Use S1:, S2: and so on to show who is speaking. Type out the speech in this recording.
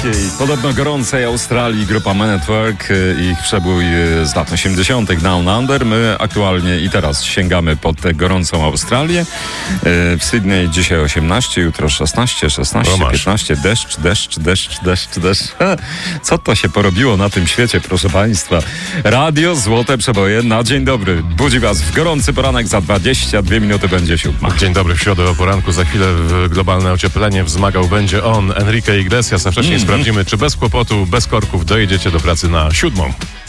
S1: polskiej, podobno gorącej Australii, grupa Men at Work, ich przebój z lat 80. Down Under. My aktualnie i teraz sięgamy pod tę gorącą Australię. W Sydney dzisiaj 18, jutro 16, 15, deszcz. Co to się porobiło na tym świecie, proszę Państwa? Radio Złote Przeboje na dzień dobry. Budzi Was w gorący poranek, za 22 minuty będzie 7.
S2: Dzień dobry, w środę o poranku, za chwilę w globalne ocieplenie wzmagał będzie on, Enrique Iglesias, a wcześniej sprawdzimy, czy bez kłopotu, bez korków dojedziecie do pracy na 7.